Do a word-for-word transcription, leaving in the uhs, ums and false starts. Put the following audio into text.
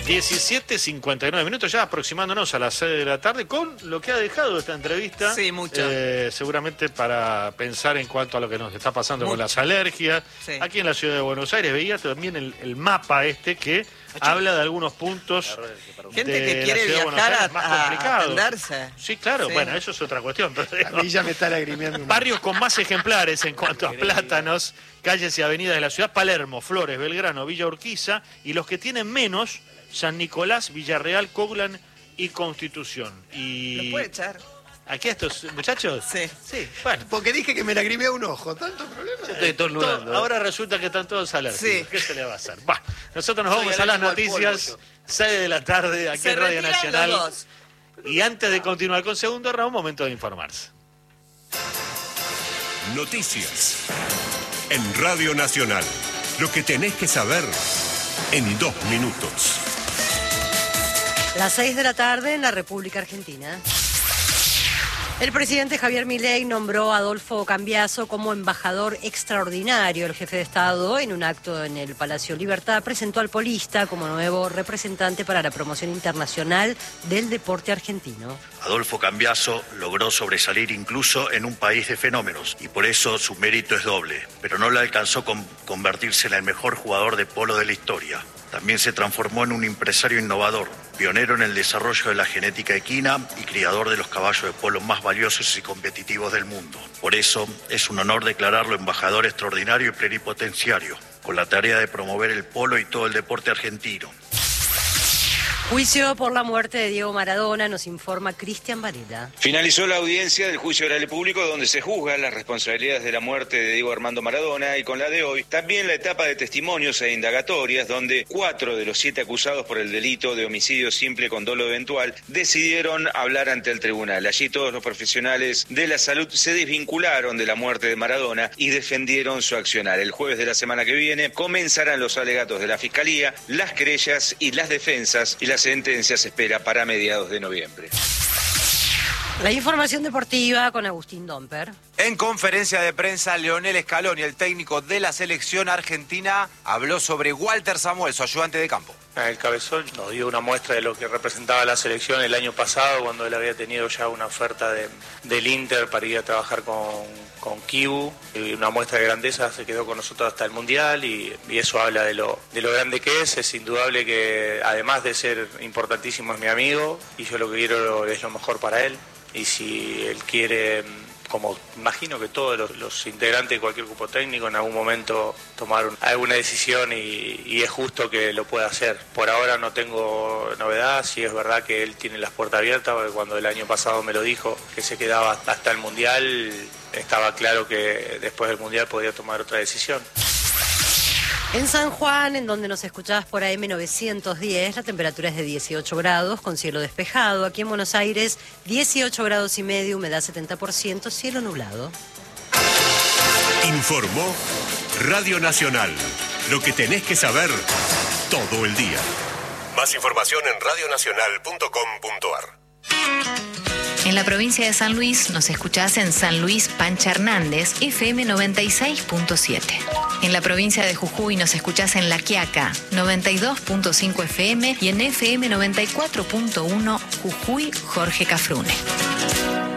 diecisiete cincuenta y nueve minutos, ya aproximándonos a las seis de la tarde, con lo que ha dejado esta entrevista. Sí, mucho. Eh, seguramente para pensar en cuanto a lo que nos está pasando mucho con las alergias. Sí. Aquí en la ciudad de Buenos Aires veía también el, el mapa este que Achí. habla de algunos puntos. Gente de que quiere viajar Aires, más a, complicado. a atenderse. Sí, claro, sí. Bueno, eso es otra cuestión. Pero, a mí ya me está lagrimeando. Barrios con más ejemplares en cuanto a plátanos, calles y avenidas de la ciudad: Palermo, Flores, Belgrano, Villa Urquiza, y los que tienen menos: San Nicolás, Villarreal, Coglan y Constitución. Y... ¿Lo puede echar? ¿Aquí a estos muchachos? Sí. Sí, bueno. Porque dije que me lagrimea un ojo, ¿tanto problema? Yo estoy tornudando. Ahora resulta que están todos alérgicos. Sí. ¿Qué se le va a hacer? Bah, nosotros nos vamos a las noticias, seis de la tarde, aquí se en Radio Nacional. Los dos. Y antes de continuar con Segundo Round, un momento de informarse. Noticias en Radio Nacional. Lo que tenés que saber en dos minutos. Las seis de la tarde en la República Argentina. El presidente Javier Milei nombró a Adolfo Cambiaso como embajador extraordinario. El jefe de Estado, en un acto en el Palacio Libertad, presentó al polista como nuevo representante para la promoción internacional del deporte argentino. Adolfo Cambiaso logró sobresalir incluso en un país de fenómenos y por eso su mérito es doble, pero no le alcanzó con convertirse en el mejor jugador de polo de la historia. También se transformó en un empresario innovador, pionero en el desarrollo de la genética equina y criador de los caballos de polo más valiosos y competitivos del mundo. Por eso es un honor declararlo embajador extraordinario y plenipotenciario, con la tarea de promover el polo y todo el deporte argentino. Juicio por la muerte de Diego Maradona, nos informa Cristian Varela. Finalizó la audiencia del juicio oral y público donde se juzgan las responsabilidades de la muerte de Diego Armando Maradona, y con la de hoy también la etapa de testimonios e indagatorias donde cuatro de los siete acusados por el delito de homicidio simple con dolo eventual decidieron hablar ante el tribunal. Allí todos los profesionales de la salud se desvincularon de la muerte de Maradona y defendieron su accionar. El jueves de la semana que viene comenzarán los alegatos de la Fiscalía, las querellas y las defensas, y las La sentencia se espera para mediados de noviembre. La información deportiva con Agustín Domper. En conferencia de prensa, Leonel Scaloni, el técnico de la selección argentina, habló sobre Walter Samuel, su ayudante de campo. El Cabezón nos dio una muestra de lo que representaba la selección el año pasado, cuando él había tenido ya una oferta de, del Inter para ir a trabajar con, con Kibu. Y una muestra de grandeza, se quedó con nosotros hasta el Mundial y, y eso habla de lo, de lo grande que es. Es indudable que, además de ser importantísimo, es mi amigo y yo lo que quiero es lo mejor para él. Y si él quiere, como imagino que todos los, los integrantes de cualquier grupo técnico, en algún momento tomaron alguna decisión y, y es justo que lo pueda hacer. Por ahora no tengo novedad, si es verdad que él tiene las puertas abiertas, porque cuando el año pasado me lo dijo que se quedaba hasta el Mundial, estaba claro que después del Mundial podía tomar otra decisión. En San Juan, en donde nos escuchabas por A M novecientos diez, la temperatura es de dieciocho grados, con cielo despejado. Aquí en Buenos Aires, dieciocho grados y medio, humedad setenta por ciento, cielo nublado. Informó Radio Nacional. Lo que tenés que saber todo el día. Más información en radio nacional punto com punto a r. En la provincia de San Luis nos escuchás en San Luis Pancha Hernández, F M noventa y seis punto siete. En la provincia de Jujuy nos escuchás en La Quiaca, noventa y dos punto cinco F M, y en F M noventa y cuatro punto uno Jujuy Jorge Cafrune.